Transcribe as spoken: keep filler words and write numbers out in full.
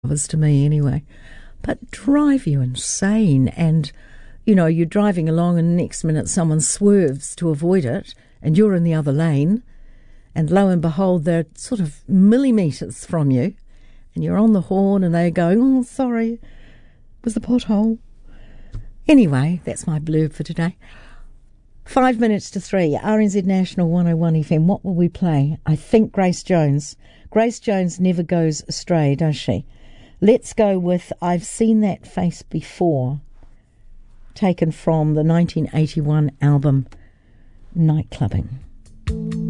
was to me anyway, but drive you insane. And, you know, you're driving along and the next minute someone swerves to avoid it and you're in the other lane and lo and behold, they're sort of millimetres from you and you're on the horn and they're going, oh, sorry, it was the pothole. Anyway, that's my blurb for today. Five minutes to three, R N Z National one oh one F M. What will we play? I think Grace Jones. Grace Jones never goes astray, does she? Let's go with I've Seen That Face Before, taken from the nineteen eighty-one album Night Clubbing.